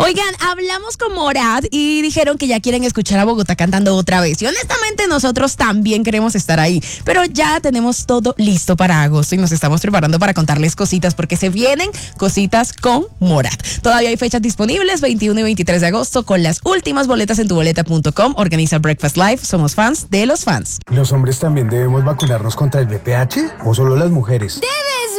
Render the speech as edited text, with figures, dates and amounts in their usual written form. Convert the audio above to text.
Oigan, hablamos con Morat y dijeron que ya quieren escuchar a Bogotá cantando otra vez. Y honestamente nosotros también queremos estar ahí. Pero ya tenemos todo listo para agosto y nos estamos preparando para contarles cositas porque se vienen cositas con Morat. Todavía hay fechas disponibles, 21 y 23 de agosto, con las últimas boletas en tuboleta.com. Organiza Breakfast Live. Somos fans de los fans. ¿Los hombres también debemos vacunarnos contra el VPH o solo las mujeres? ¡Debes